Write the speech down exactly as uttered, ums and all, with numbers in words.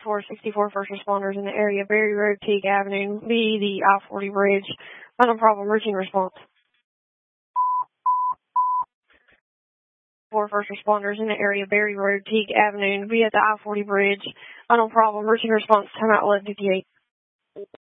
four sixty-four first responders in the area, Berry Road, Teague Avenue, B, the I forty bridge. No problem, routine response. Four first responders in the area, Berry Road, Teague Avenue, be at the I forty bridge. No problem, routine response, time out eleven fifty-eight.